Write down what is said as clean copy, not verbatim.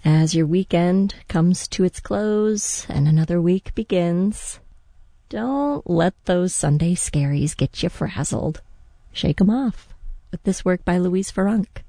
As your weekend comes to its close and another week begins, don't let those Sunday scaries get you frazzled. Shake 'em off with this work by Louise Farunk.